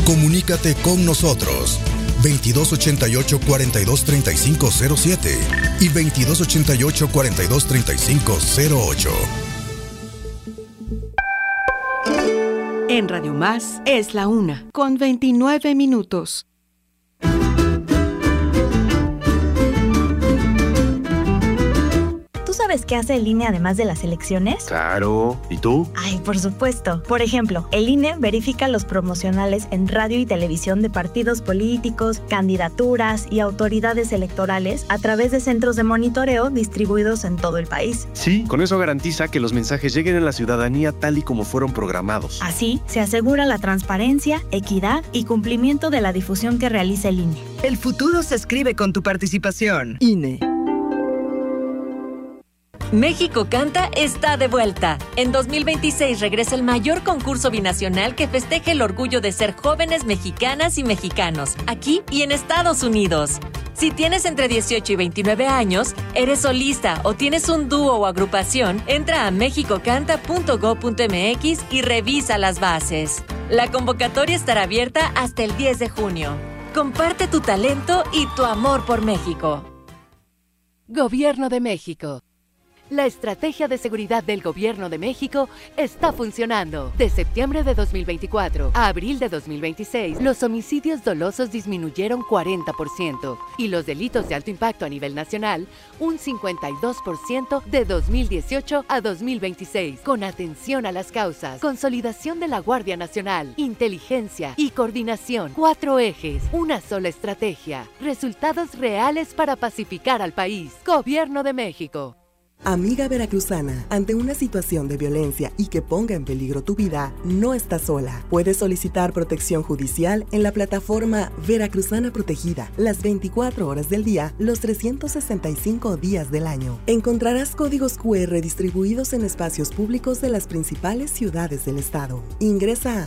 Comunícate con nosotros. 2288-423507 y 2288-423508. En Radio Más es la 1:29. ¿Tú sabes qué hace el INE además de las elecciones? Claro. ¿Y tú? Ay, por supuesto. Por ejemplo, el INE verifica los promocionales en radio y televisión de partidos políticos, candidaturas y autoridades electorales a través de centros de monitoreo distribuidos en todo el país. Sí, con eso garantiza que los mensajes lleguen a la ciudadanía tal y como fueron programados. Así, se asegura la transparencia, equidad y cumplimiento de la difusión que realiza el INE. El futuro se escribe con tu participación. INE. México Canta está de vuelta. En 2026 regresa el mayor concurso binacional que festeje el orgullo de ser jóvenes mexicanas y mexicanos, aquí y en Estados Unidos. Si tienes entre 18 y 29 años, eres solista o tienes un dúo o agrupación, entra a mexicocanta.go.mx y revisa las bases. La convocatoria estará abierta hasta el 10 de junio. Comparte tu talento y tu amor por México. Gobierno de México. La estrategia de seguridad del Gobierno de México está funcionando. De septiembre de 2024 a abril de 2026, los homicidios dolosos disminuyeron 40% y los delitos de alto impacto a nivel nacional un 52% de 2018 a 2026. Con atención a las causas, consolidación de la Guardia Nacional, inteligencia y coordinación. 4 ejes, una sola estrategia. Resultados reales para pacificar al país. Gobierno de México. Amiga veracruzana, ante una situación de violencia y que ponga en peligro tu vida, no estás sola. Puedes solicitar protección judicial en la plataforma Veracruzana Protegida, las 24 horas del día, los 365 días del año. Encontrarás códigos QR distribuidos en espacios públicos de las principales ciudades del estado. Ingresa a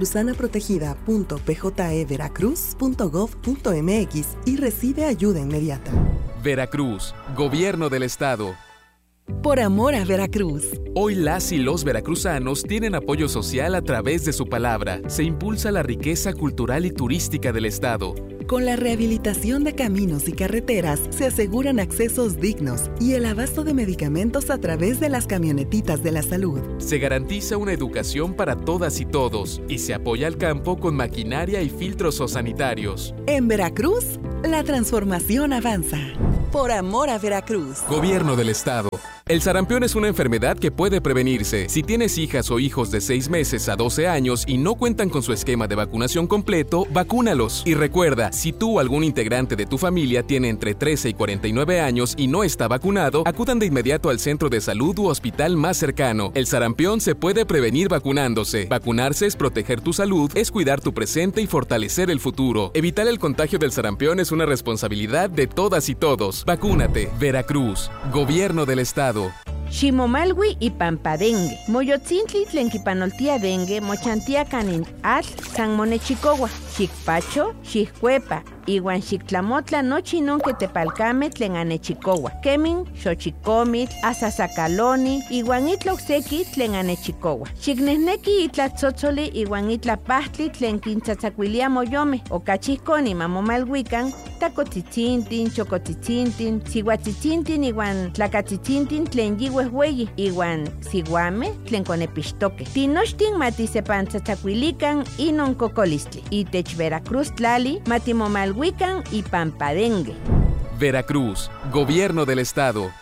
veracruzanaprotegida.pjeveracruz.gov.mx y recibe ayuda inmediata. Veracruz, Gobierno del Estado. Por amor a Veracruz. Hoy las y los veracruzanos tienen apoyo social a través de su palabra. Se impulsa la riqueza cultural y turística del estado. Con la rehabilitación de caminos y carreteras se aseguran accesos dignos y el abasto de medicamentos a través de las camionetitas de la salud. Se garantiza una educación para todas y todos y se apoya al campo con maquinaria y filtros sanitarios. En Veracruz, la transformación avanza. Por amor a Veracruz. Gobierno del Estado. El sarampión es una enfermedad que puede prevenirse. Si tienes hijas o hijos de 6 meses a 12 años y no cuentan con su esquema de vacunación completo, vacúnalos. Y recuerda, si tú o algún integrante de tu familia tiene entre 13 y 49 años y no está vacunado, acudan de inmediato al centro de salud u hospital más cercano. El sarampión se puede prevenir vacunándose. Vacunarse es proteger tu salud, es cuidar tu presente y fortalecer el futuro. Evitar el contagio del sarampión es una responsabilidad de todas y todos. Vacúnate. Veracruz, Gobierno del Estado. Ximomalwi y Pampadengue. Moyotzintli tlenquipanoltia dengue, mochantia canin atl, san monechicowa, xicpacho, xiccuepa, iwan xictlamotla nochi nonque tepalcame tlen anechicowa. Kemin, xochicomit, asasacaloni, iwan itloxeki tlen anechicowa. Xicnehneki itlatzotzoli iwan itlapahtli tlen quintzatzacuilia moyome, ocachihconi mamomalhuican, tacotzitzinthin, chocotzitzinthin, sihuatzitzinthin iwan tlacatzitzintin tlen yihuehueyi, iwan siguame tlen conepixtoque. Tinochtin matisepantzatzacuilican inon cocolistli. Itech Veracruz tlali matimomalhuican y Pampadengue. Veracruz, Gobierno del Estado.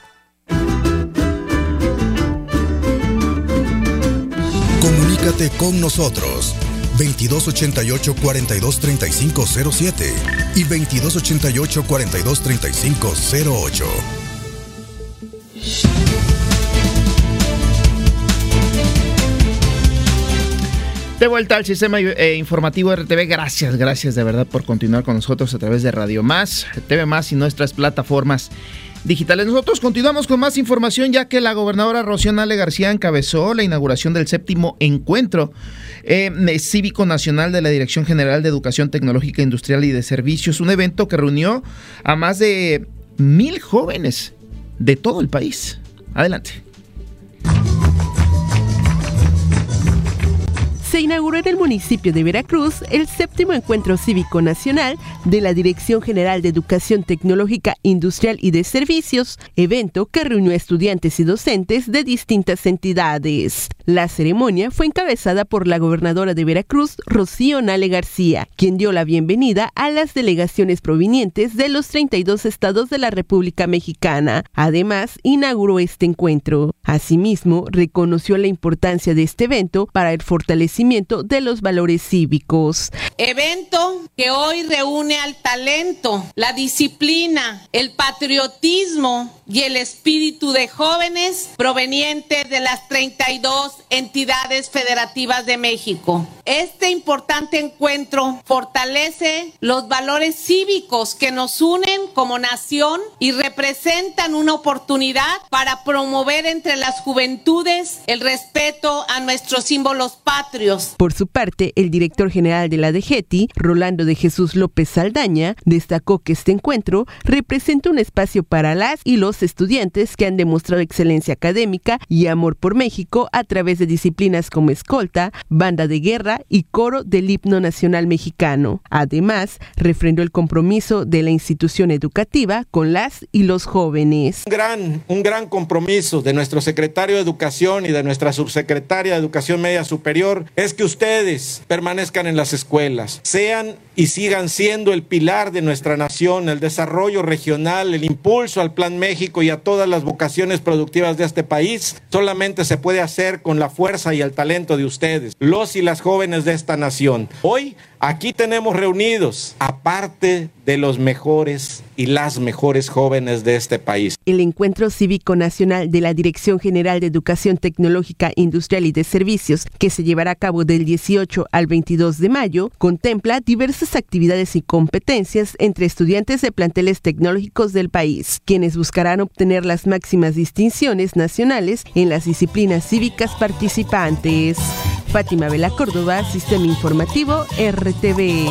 Comunícate con nosotros. 2288-423507 y 2288-423508. De vuelta al sistema informativo RTV. Gracias de verdad por continuar con nosotros a través de Radio Más, TV Más y nuestras plataformas digitales. Nosotros continuamos con más información, ya que la gobernadora Rocío Nale García encabezó la inauguración del 7º encuentro cívico nacional de la Dirección General de Educación Tecnológica, Industrial y de Servicios, un evento que reunió a más de 1,000 jóvenes de todo el país. Adelante. se inauguró en el municipio de Veracruz el 7º Encuentro Cívico Nacional de la Dirección General de Educación Tecnológica, Industrial y de Servicios, evento que reunió a estudiantes y docentes de distintas entidades. La ceremonia fue encabezada por la gobernadora de Veracruz, Rocío Nale García, quien dio la bienvenida a las delegaciones provenientes de los 32 estados de la República Mexicana. Además, inauguró este encuentro. Asimismo, reconoció la importancia de este evento para el fortalecimiento de los valores cívicos. Evento que hoy reúne al talento, la disciplina, el patriotismo y el espíritu de jóvenes provenientes de las 32 entidades federativas de México. Este importante encuentro fortalece los valores cívicos que nos unen como nación y representan una oportunidad para promover entre las juventudes el respeto a nuestros símbolos patrios. Por su parte, el director general de la DGETI, Rolando de Jesús López Saldaña, destacó que este encuentro representa un espacio para las y los estudiantes que han demostrado excelencia académica y amor por México a través de disciplinas como escolta, banda de guerra y coro del himno nacional mexicano. Además, refrendó el compromiso de la institución educativa con las y los jóvenes. Un gran compromiso de nuestro secretario de Educación y de nuestra subsecretaria de Educación Media Superior es que ustedes permanezcan en las escuelas, sean y sigan siendo el pilar de nuestra nación, el desarrollo regional, el impulso al Plan México y a todas las vocaciones productivas de este país. Solamente se puede hacer con la fuerza y el talento de ustedes, los y las jóvenes de esta nación. Hoy aquí tenemos reunidos, aparte de los mejores y las mejores jóvenes de este país. El Encuentro Cívico Nacional de la Dirección General de Educación Tecnológica, Industrial y de Servicios, que se llevará a cabo del 18 al 22 de mayo, contempla diversas actividades y competencias entre estudiantes de planteles tecnológicos del país, quienes buscarán obtener las máximas distinciones nacionales en las disciplinas cívicas participantes. Fátima Vela Córdoba, Sistema Informativo RTV.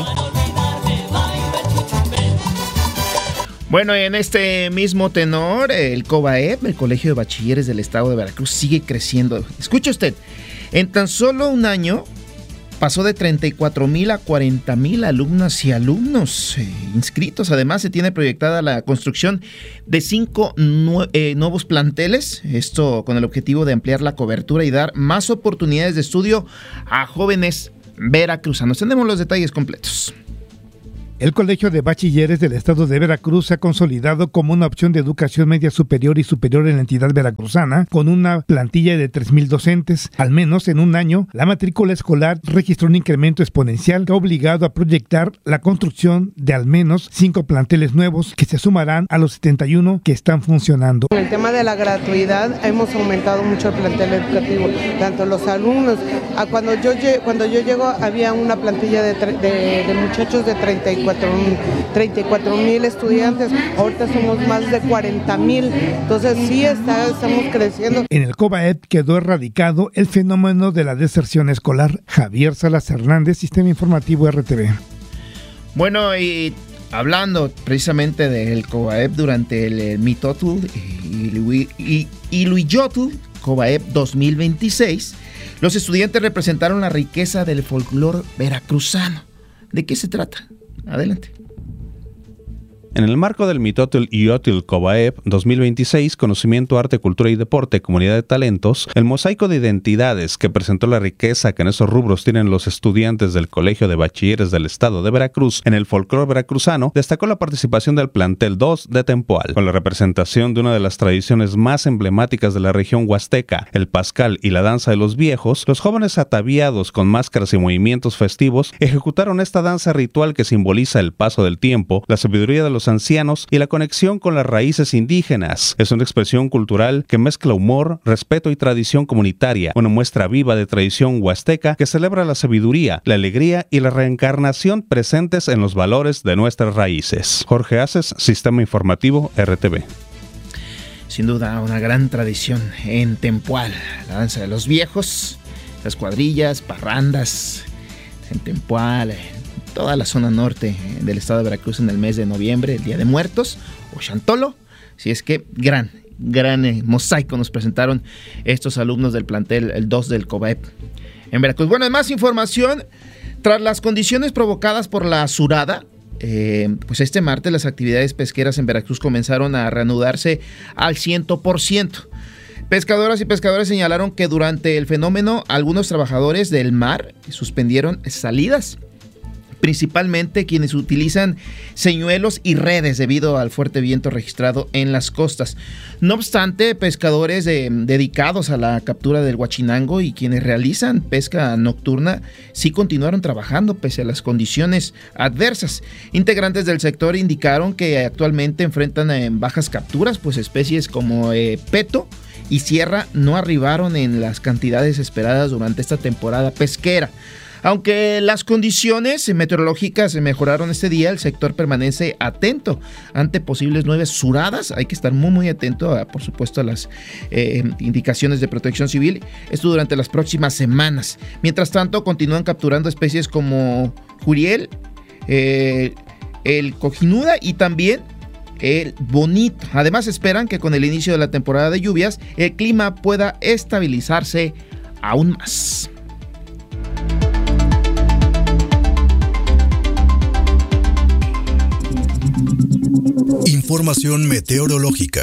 Bueno, en este mismo tenor, el COBAEP, el Colegio de Bachilleres del Estado de Veracruz, sigue creciendo. Escuche usted, en tan solo un año pasó de 34,000 a 40,000 alumnas y alumnos inscritos. Además, se tiene proyectada la construcción de 5 nuevos planteles, esto con el objetivo de ampliar la cobertura y dar más oportunidades de estudio a jóvenes veracruzanos. Tenemos los detalles completos. El Colegio de Bachilleres del Estado de Veracruz se ha consolidado como una opción de educación media superior y superior en la entidad veracruzana, con una plantilla de 3,000 docentes. Al menos en un año, la matrícula escolar registró un incremento exponencial que ha obligado a proyectar la construcción de al menos 5 planteles nuevos que se sumarán a los 71 que están funcionando. En el tema de la gratuidad hemos aumentado mucho el plantel educativo, tanto los alumnos. Cuando yo llego había una plantilla de muchachos de 34,000 estudiantes, ahorita somos más de 40,000, entonces sí estamos creciendo. En el COBAEP quedó erradicado el fenómeno de la deserción escolar. Javier Salas Hernández, Sistema Informativo RTV. Bueno, y hablando precisamente del COBAEP durante el Mitotl y Iluiyotl COBAEP 2026, los estudiantes representaron la riqueza del folclore veracruzano. ¿De qué se trata? Adelante. En el marco del Mitotl y Iluiyotl COBAEP 2026, Conocimiento, Arte, Cultura y Deporte, Comunidad de Talentos, el mosaico de identidades que presentó la riqueza que en esos rubros tienen los estudiantes del Colegio de Bachilleres del Estado de Veracruz en el folclore veracruzano, destacó la participación del plantel 2 de Tempoal, con la representación de una de las tradiciones más emblemáticas de la región huasteca, el pascal y la danza de los viejos. Los jóvenes ataviados con máscaras y movimientos festivos ejecutaron esta danza ritual que simboliza el paso del tiempo, la sabiduría de los ancianos y la conexión con las raíces indígenas. Es una expresión cultural que mezcla humor, respeto y tradición comunitaria, una muestra viva de tradición huasteca que celebra la sabiduría, la alegría y la reencarnación presentes en los valores de nuestras raíces. Jorge Aces, Sistema Informativo RTV. Sin duda, una gran tradición en Tempoal, la danza de los viejos, las cuadrillas, parrandas en Tempoal, toda la zona norte del estado de Veracruz en el mes de noviembre, el Día de Muertos, o Chantolo. Si es que gran mosaico nos presentaron estos alumnos del plantel, el 2 del COBAEP. en Veracruz. Bueno, más información, tras las condiciones provocadas por la surada, pues este martes las actividades pesqueras en Veracruz comenzaron a reanudarse al 100%. Pescadoras y pescadores señalaron que durante el fenómeno algunos trabajadores del mar suspendieron salidas, principalmente quienes utilizan señuelos y redes debido al fuerte viento registrado en las costas. No obstante, pescadores dedicados a la captura del huachinango y quienes realizan pesca nocturna sí continuaron trabajando pese a las condiciones adversas. Integrantes del sector indicaron que actualmente enfrentan bajas capturas, pues especies como peto y sierra no arribaron en las cantidades esperadas durante esta temporada pesquera. Aunque las condiciones meteorológicas mejoraron este día, el sector permanece atento ante posibles nuevas suradas. Hay que estar muy atento, por supuesto, a las indicaciones de Protección Civil. Esto durante las próximas semanas. Mientras tanto, continúan capturando especies como juriel, el cojinuda y también el bonito. Además, esperan que con el inicio de la temporada de lluvias, el clima pueda estabilizarse aún más. Información meteorológica.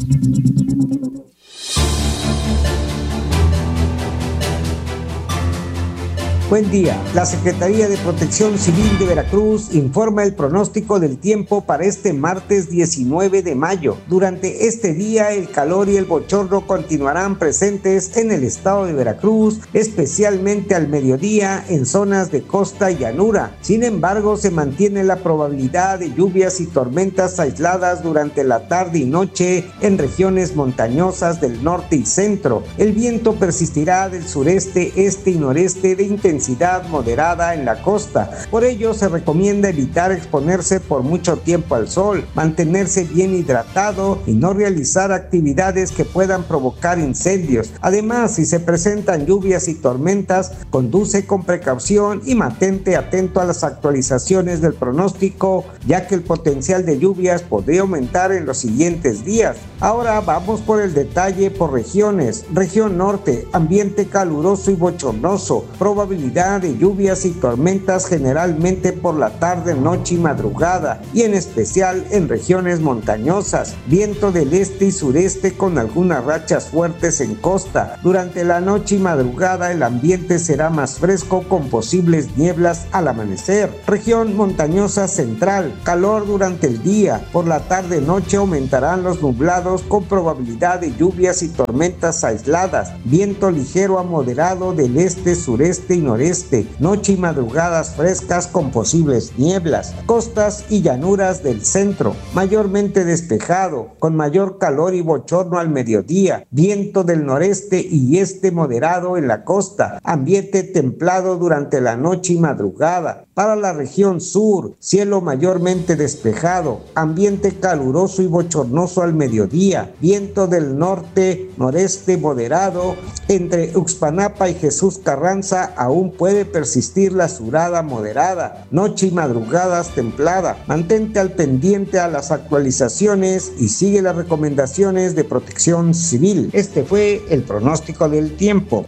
Buen día. La Secretaría de Protección Civil de Veracruz informa el pronóstico del tiempo para este martes 19 de mayo. Durante este día, el calor y el bochorno continuarán presentes en el estado de Veracruz, especialmente al mediodía en zonas de costa y llanura. Sin embargo, se mantiene la probabilidad de lluvias y tormentas aisladas durante la tarde y noche en regiones montañosas del norte y centro. El viento persistirá del sureste, este y noreste de intensidad moderada en la costa. Por ello, se recomienda evitar exponerse por mucho tiempo al sol, mantenerse bien hidratado y no realizar actividades que puedan provocar incendios. Además, si se presentan lluvias y tormentas, conduce con precaución y mantente atento a las actualizaciones del pronóstico, ya que el potencial de lluvias podría aumentar en los siguientes días. Ahora vamos por el detalle por regiones. Región norte, ambiente caluroso y bochornoso, probabilidad de lluvias y tormentas generalmente por la tarde, noche y madrugada, y en especial en regiones montañosas. Viento del este y sureste con algunas rachas fuertes en costa. Durante la noche y madrugada el ambiente será más fresco con posibles nieblas al amanecer. Región montañosa central, calor durante el día. Por la tarde noche aumentarán los nublados con probabilidad de lluvias y tormentas aisladas. Viento ligero a moderado del este, sureste y noreste, noche y madrugadas frescas con posibles nieblas. Costas y llanuras del centro, mayormente despejado, con mayor calor y bochorno al mediodía. Viento del noreste y este moderado en la costa, ambiente templado durante la noche y madrugada. Para la región sur, cielo mayormente despejado, ambiente caluroso y bochornoso al mediodía. Viento del norte, noreste moderado. Entre Uxpanapa y Jesús Carranza aún puede persistir la surada moderada, noche y madrugadas templada. Mantente al pendiente a las actualizaciones y sigue las recomendaciones de Protección Civil. Este fue el pronóstico del tiempo.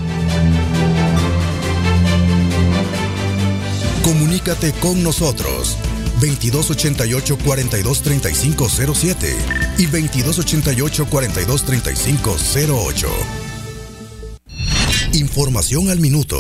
Comunícate con nosotros 2288-423507 y 2288-423508. Información al minuto.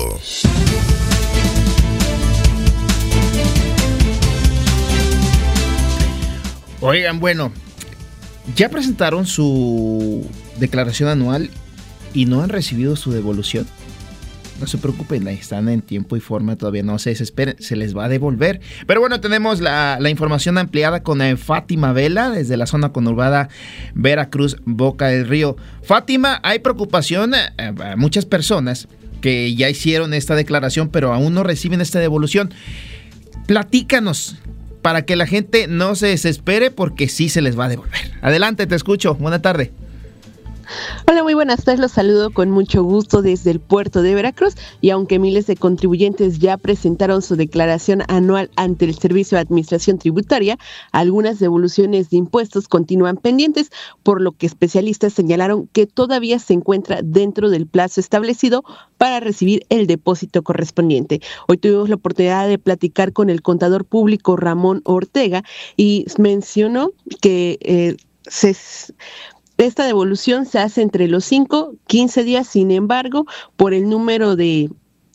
Oigan, bueno, ya presentaron su declaración anual y no han recibido su devolución. No se preocupen, están en tiempo y forma, todavía no se desesperen, se les va a devolver. Pero bueno, tenemos la información ampliada con Fátima Vela desde la zona conurbada Veracruz, Boca del Río. Fátima, hay preocupación a muchas personas que ya hicieron esta declaración, pero aún no reciben esta devolución. Platícanos para que la gente no se desespere porque sí se les va a devolver. Adelante, te escucho. Buena tarde. Hola, muy buenas tardes, los saludo con mucho gusto desde el puerto de Veracruz y aunque miles de contribuyentes ya presentaron su declaración anual ante el Servicio de Administración Tributaria, algunas devoluciones de impuestos continúan pendientes, por lo que especialistas señalaron que todavía se encuentra dentro del plazo establecido para recibir el depósito correspondiente. Hoy tuvimos la oportunidad de platicar con el contador público Ramón Ortega y mencionó que esta devolución se hace entre los 5-15 días, sin embargo, por el número de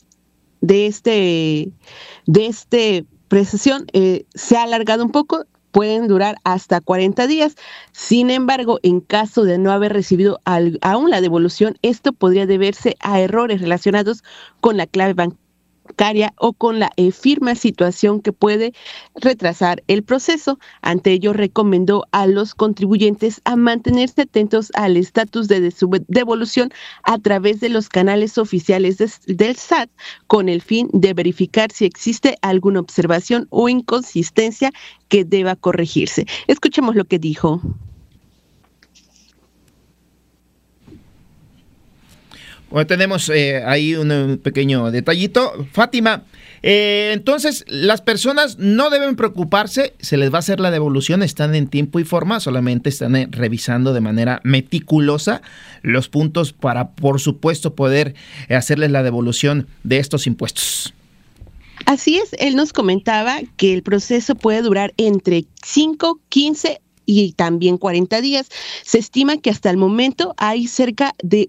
prestación se ha alargado un poco, pueden durar hasta 40 días. Sin embargo, en caso de no haber recibido aún la devolución, esto podría deberse a errores relacionados con la clave bancaria o con la firma, situación que puede retrasar el proceso. Ante ello, recomendó a los contribuyentes a mantenerse atentos al estatus de su devolución a través de los canales oficiales del SAT con el fin de verificar si existe alguna observación o inconsistencia que deba corregirse. Escuchemos lo que dijo. Bueno, tenemos ahí un pequeño detallito. Fátima, entonces las personas no deben preocuparse, se les va a hacer la devolución, están en tiempo y forma, solamente están revisando de manera meticulosa los puntos para, por supuesto, poder hacerles la devolución de estos impuestos. Así es, él nos comentaba que el proceso puede durar entre 5, 15 y también 40 días. Se estima que hasta el momento hay cerca de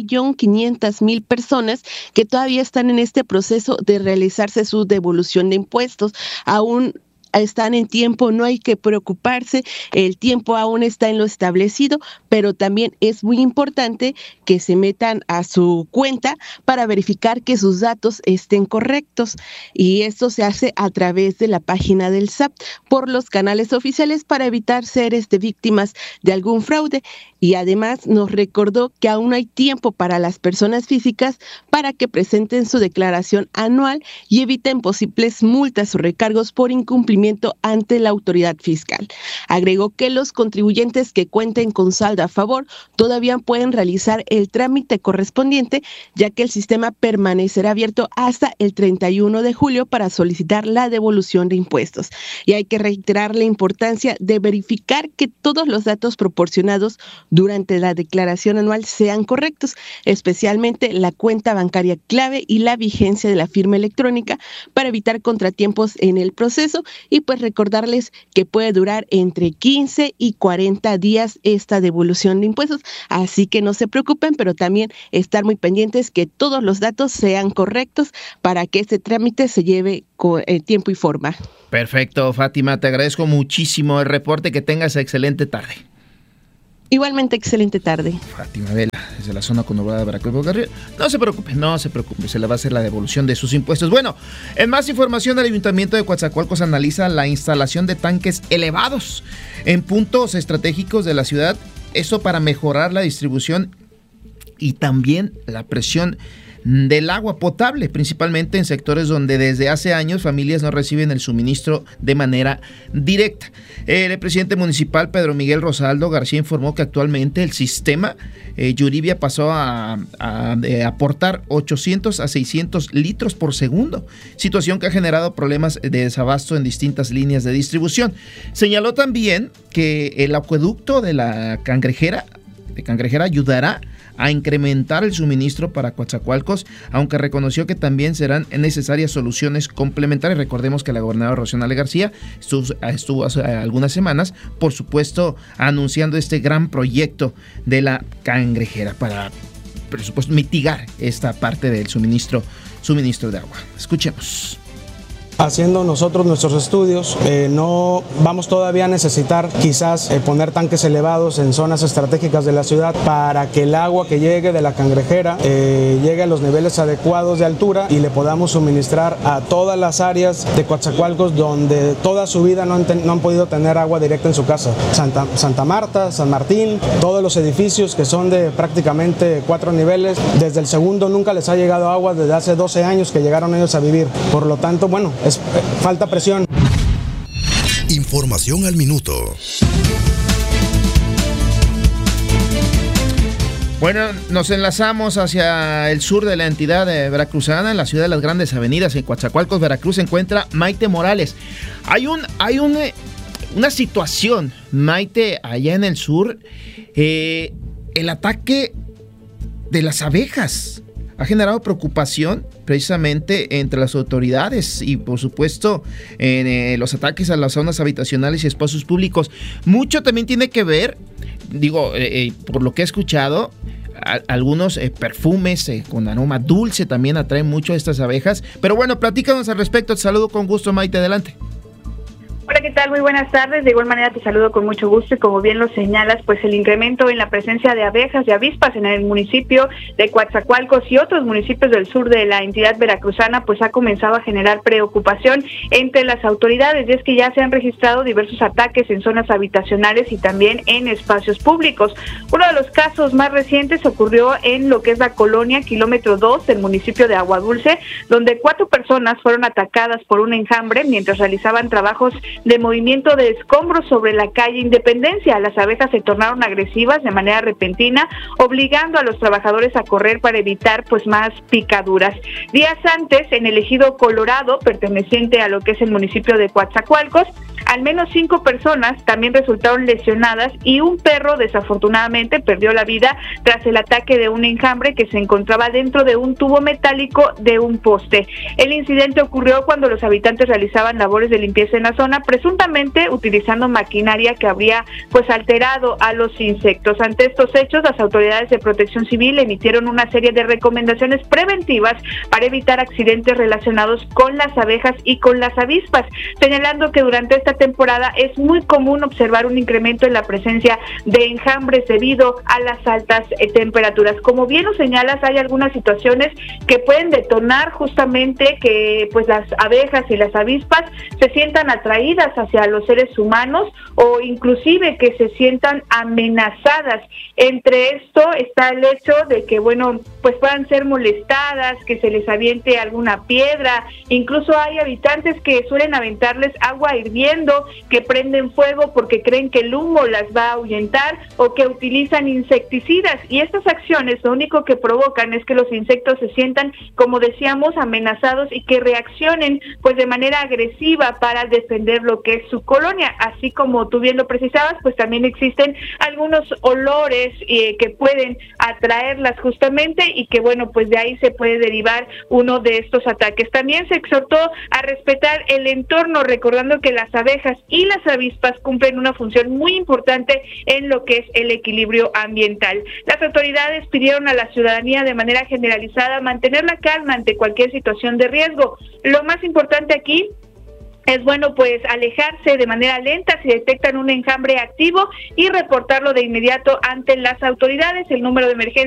1.500.000 personas que todavía están en este proceso de realizarse su devolución de impuestos. Aún están en tiempo, no hay que preocuparse, el tiempo aún está en lo establecido, pero también es muy importante que se metan a su cuenta para verificar que sus datos estén correctos, y esto se hace a través de la página del SAT por los canales oficiales para evitar ser víctimas de algún fraude. Y además nos recordó que aún hay tiempo para las personas físicas para que presenten su declaración anual y eviten posibles multas o recargos por incumplimiento ante la autoridad fiscal. Agregó que los contribuyentes que cuenten con saldo a favor todavía pueden realizar el trámite correspondiente, ya que el sistema permanecerá abierto hasta el 31 de julio para solicitar la devolución de impuestos. Y hay que reiterar la importancia de verificar que todos los datos proporcionados durante la declaración anual sean correctos, especialmente la cuenta bancaria clave y la vigencia de la firma electrónica para evitar contratiempos en el proceso, y pues recordarles que puede durar entre 15 y 40 días esta devolución de impuestos, así que no se preocupen, pero también estar muy pendientes que todos los datos sean correctos para que este trámite se lleve con tiempo y forma. Perfecto, Fátima, te agradezco muchísimo el reporte, que tengas excelente tarde. Igualmente, excelente tarde. Fátima Vela, desde la zona conurbada de Veracruz. No se preocupe, se le va a hacer la devolución de sus impuestos. Bueno, en más información, el Ayuntamiento de Coatzacoalcos analiza la instalación de tanques elevados en puntos estratégicos de la ciudad, esto para mejorar la distribución y también la presión del agua potable, principalmente en sectores donde desde hace años familias no reciben el suministro de manera directa. El presidente municipal Pedro Miguel Rosaldo García informó que actualmente el sistema Yuribia pasó a aportar 800 a 600 litros por segundo, situación que ha generado problemas de desabasto en distintas líneas de distribución. Señaló también que el acueducto de la Cangrejera ayudará a incrementar el suministro para Coatzacoalcos, aunque reconoció que también serán necesarias soluciones complementarias. Recordemos que la gobernadora Rocionale García estuvo hace algunas semanas, por supuesto, anunciando este gran proyecto de la Cangrejera para, por supuesto, mitigar esta parte del suministro de agua. Escuchemos. Haciendo nosotros nuestros estudios, no vamos todavía a necesitar quizás poner tanques elevados en zonas estratégicas de la ciudad para que el agua que llegue de la Cangrejera llegue a los niveles adecuados de altura y le podamos suministrar a todas las áreas de Coatzacoalcos donde toda su vida no han podido tener agua directa en su casa. Santa Marta, San Martín, todos los edificios que son de prácticamente 4 niveles, desde el segundo nunca les ha llegado agua desde hace 12 años que llegaron ellos a vivir. Por lo tanto, bueno, falta presión. Información al minuto. Bueno, nos enlazamos hacia el sur de la entidad veracruzana, en la ciudad de las Grandes Avenidas, en Coatzacoalcos, Veracruz, se encuentra Maite Morales. Hay una situación, Maite, allá en el sur, el ataque de las abejas ha generado preocupación precisamente entre las autoridades y por supuesto en los ataques a las zonas habitacionales y espacios públicos. Mucho también tiene que ver, por lo que he escuchado, algunos perfumes con aroma dulce también atraen mucho a estas abejas. Pero bueno, platícanos al respecto. Te saludo con gusto, Maite, adelante. Hola, ¿qué tal? Muy buenas tardes. De igual manera te saludo con mucho gusto y como bien lo señalas, pues el incremento en la presencia de abejas y avispas en el municipio de Coatzacoalcos y otros municipios del sur de la entidad veracruzana pues ha comenzado a generar preocupación entre las autoridades, y es que ya se han registrado diversos ataques en zonas habitacionales y también en espacios públicos. Uno de los casos más recientes ocurrió en lo que es la colonia Kilómetro 2 del municipio de Aguadulce, donde 4 personas fueron atacadas por un enjambre mientras realizaban trabajos de movimiento de escombros sobre la calle Independencia. Las abejas se tornaron agresivas de manera repentina, obligando a los trabajadores a correr para evitar pues más picaduras. Días antes, en el ejido Colorado, perteneciente a lo que es el municipio de Coatzacoalcos, al menos 5 personas también resultaron lesionadas y un perro desafortunadamente perdió la vida tras el ataque de un enjambre que se encontraba dentro de un tubo metálico de un poste. El incidente ocurrió cuando los habitantes realizaban labores de limpieza en la zona, presuntamente utilizando maquinaria que habría pues alterado a los insectos. Ante estos hechos, las autoridades de Protección Civil emitieron una serie de recomendaciones preventivas para evitar accidentes relacionados con las abejas y con las avispas, señalando que durante esta temporada es muy común observar un incremento en la presencia de enjambres debido a las altas temperaturas. Como bien lo señalas, hay algunas situaciones que pueden detonar justamente que pues las abejas y las avispas se sientan atraídas hacia los seres humanos o inclusive que se sientan amenazadas. Entre esto está el hecho de que pues puedan ser molestadas, que se les aviente alguna piedra, incluso hay habitantes que suelen aventarles agua hirviendo, que prenden fuego porque creen que el humo las va a ahuyentar o que utilizan insecticidas, y estas acciones lo único que provocan es que los insectos se sientan, como decíamos, amenazados y que reaccionen pues de manera agresiva para defender lo que es su colonia. Así como tú bien lo precisabas, pues también existen algunos olores que pueden atraerlas justamente y que pues de ahí se puede derivar uno de estos ataques. También se exhortó a respetar el entorno, recordando que las abejas y las avispas cumplen una función muy importante en lo que es el equilibrio ambiental. Las autoridades pidieron a la ciudadanía de manera generalizada mantener la calma ante cualquier situación de riesgo. Lo más importante aquí es pues alejarse de manera lenta si detectan un enjambre activo y reportarlo de inmediato ante las autoridades. El número de emergencia